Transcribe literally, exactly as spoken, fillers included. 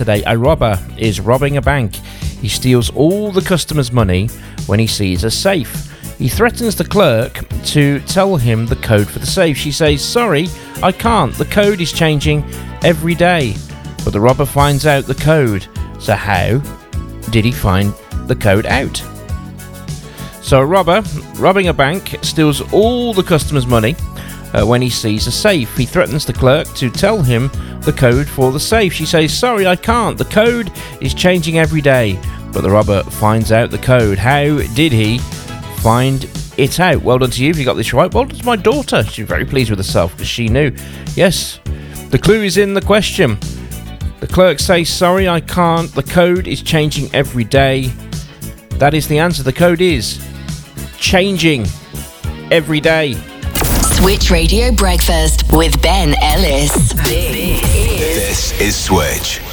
Today, a robber is robbing a bank. He steals all the customers' money when he sees a safe. He threatens the clerk to tell him the code for the safe. She says, "Sorry, I can't. The code is changing every day." But the robber finds out the code. So how did he find the code out? So a robber robbing a bank steals all the customers' money uh, when he sees a safe. He threatens the clerk to tell him the code for the safe. She says, "Sorry, I can't. The code is changing every day." But the robber finds out the code. How did he find it out? Well done to you if you got this right. Well done to my daughter. She's very pleased with herself because she knew. Yes, the clue is in the question. The clerk says, "Sorry, I can't. The code is changing every day." That is the answer. The code is changing every day. Switch Radio Breakfast with Ben Ellis. This is Switch.